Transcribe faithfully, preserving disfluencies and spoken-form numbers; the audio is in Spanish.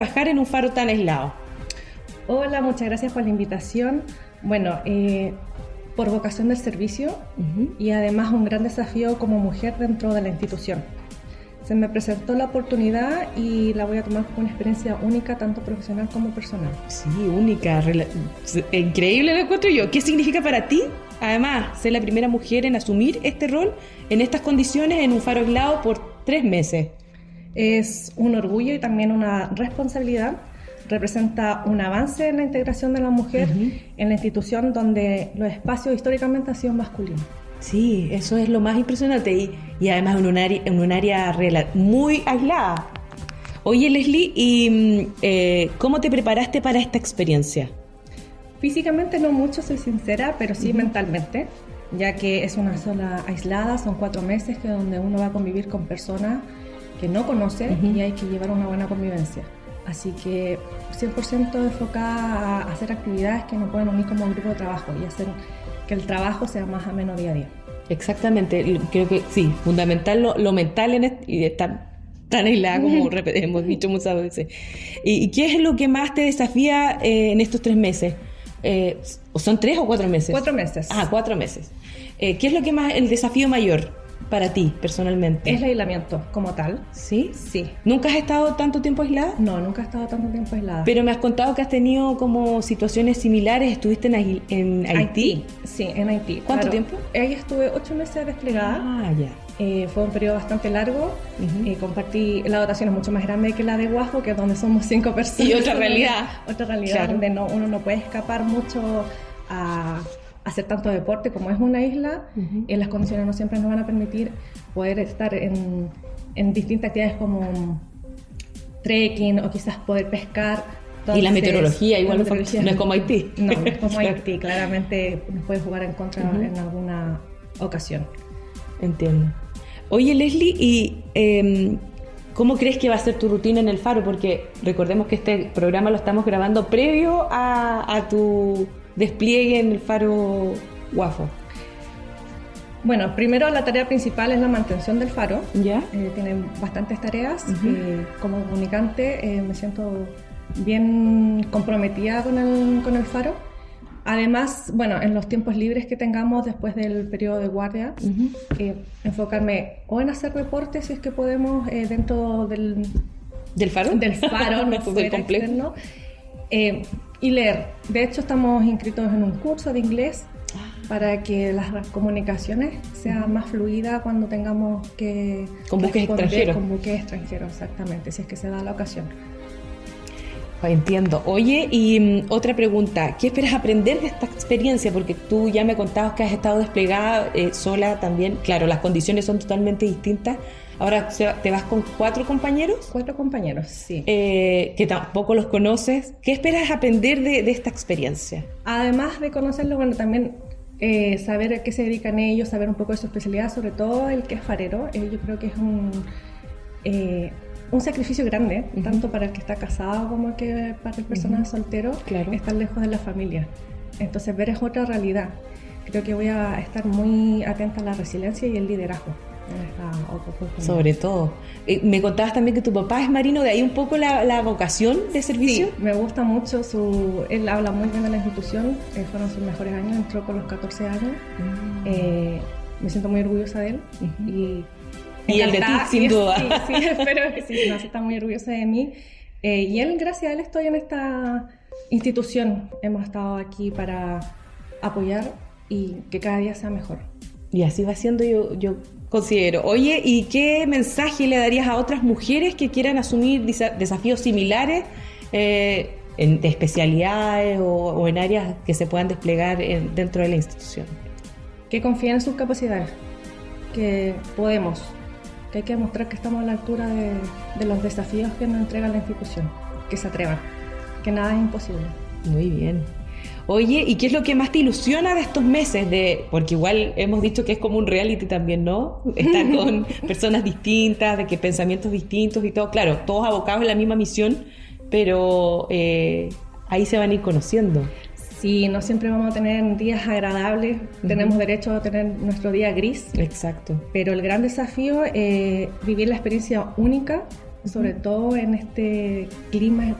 trabajar en un faro tan aislado? Hola, muchas gracias por la invitación. Bueno, eh, por vocación del servicio uh-huh. y además un gran desafío como mujer dentro de la institución. Se me presentó la oportunidad y la voy a tomar como una experiencia única, tanto profesional como personal. Sí, única, rela- increíble lo encuentro yo. ¿Qué significa para ti, además, ser la primera mujer en asumir este rol en estas condiciones en un faro aislado por tres meses? Es un orgullo y también una responsabilidad. Representa un avance en la integración de la mujer uh-huh. en la institución donde los espacios históricamente han sido masculinos. Sí, eso es lo más impresionante y, y además en un área, en un área muy aislada. Oye, Leslie, ¿y eh, cómo te preparaste para esta experiencia? Físicamente no mucho, soy sincera, pero sí uh-huh. mentalmente, ya que es una zona aislada, son cuatro meses que donde uno va a convivir con personas que no conoce uh-huh. y hay que llevar una buena convivencia. Así que cien por ciento enfocada a hacer actividades que nos pueden unir como un grupo de trabajo y hacer que el trabajo sea más ameno día a día. Exactamente, creo que sí, fundamental lo, lo mental en este, y estar tan aislada como hemos dicho muchas veces. ¿Y, y qué es lo que más te desafía eh, en estos tres meses? Eh, ¿Son tres o cuatro meses? Cuatro meses. Ah, cuatro meses. Eh, ¿Qué es lo que más, el desafío mayor para ti, personalmente? Es el aislamiento, como tal. ¿Sí? Sí. ¿Nunca has estado tanto tiempo aislada? No, nunca he estado tanto tiempo aislada. Pero me has contado que has tenido como situaciones similares. ¿Estuviste en, en Haití? Haití? Sí, en Haití. ¿Cuánto claro. tiempo? Ahí estuve ocho meses desplegada. Ah, ya. Eh, fue un periodo bastante largo. Uh-huh. Eh, compartí, la dotación es mucho más grande que la de Guajo, que es donde somos cinco personas. Y otra realidad. Otra realidad, claro. donde no, uno no puede escapar mucho a hacer tanto deporte como es una isla. Uh-huh. Eh, las condiciones no siempre nos van a permitir poder estar en, en distintas actividades como trekking o quizás poder pescar. Entonces, y la meteorología igual la meteorología no es como Haití. No, no es como Haití, claramente nos puede jugar en contra uh-huh. en alguna ocasión. Entiendo. Oye, Leslie, ¿y eh, cómo crees que va a ser tu rutina en el faro? Porque recordemos que este programa lo estamos grabando previo a, a tu despliegue en el faro Guafo. Bueno, primero la tarea principal es la mantención del faro. ¿Ya? Eh, tienen bastantes tareas. Uh-huh. Eh, como comunicante eh, me siento bien comprometida con el, con el faro. Además, bueno, en los tiempos libres que tengamos después del periodo de guardia, uh-huh. eh, enfocarme o en hacer reportes si es que podemos eh, dentro del... ¿Del faro? Del faro, no fuera externo. Eh, y leer. De hecho, estamos inscritos en un curso de inglés para que las comunicaciones sean uh-huh. más fluidas cuando tengamos que... Con buques extranjeros. Con buques extranjeros, exactamente, si es que se da la ocasión. Entiendo. Oye, y um, otra pregunta, ¿qué esperas aprender de esta experiencia? Porque tú ya me contabas que has estado desplegada eh, sola también. Claro, las condiciones son totalmente distintas. Ahora te vas con cuatro compañeros. Cuatro compañeros, sí. Eh, que tampoco los conoces. ¿Qué esperas aprender de, de esta experiencia? Además de conocerlos, bueno, también eh, saber a qué se dedican ellos, saber un poco de su especialidad, sobre todo el que es farero. Eh, yo creo que es un... Eh, un sacrificio grande, uh-huh. tanto para el que está casado como que para el personal uh-huh. soltero, claro. estar lejos de la familia. Entonces ver es otra realidad. Creo que voy a estar muy atenta a la resiliencia y el liderazgo en esta oportunidad. Sobre todo. Eh, me contabas también que tu papá es marino, ¿de ahí un poco la, la vocación de servicio? Sí, me gusta mucho su... Él habla muy bien de la institución, eh, fueron sus mejores años, entró con los catorce años. Uh-huh. Eh, me siento muy orgullosa de él uh-huh. y... Y el de ti, sin duda. Sí, sí, espero que sí, no, sí está muy orgullosa de mí. Eh, y él, gracias a él, estoy en esta institución. Hemos estado aquí para apoyar y que cada día sea mejor. Y así va siendo, yo, yo considero. Oye, ¿y qué mensaje le darías a otras mujeres que quieran asumir desafíos similares eh, en, de especialidades o, o en áreas que se puedan desplegar en, dentro de la institución? Que confíen en sus capacidades, que podemos. Que hay que demostrar que estamos a la altura de, de los desafíos que nos entrega la institución, que se atrevan, que nada es imposible. Muy bien. Oye, ¿y qué es lo que más te ilusiona de estos meses? De, porque igual hemos dicho que es como un reality también, ¿no? Estar con personas distintas, de que pensamientos distintos y todo. Claro, todos abocados en la misma misión, pero eh, ahí se van a ir conociendo. Sí, no siempre vamos a tener días agradables, uh-huh. tenemos derecho a tener nuestro día gris. Exacto. Pero el gran desafío es vivir la experiencia única sobre todo en este clima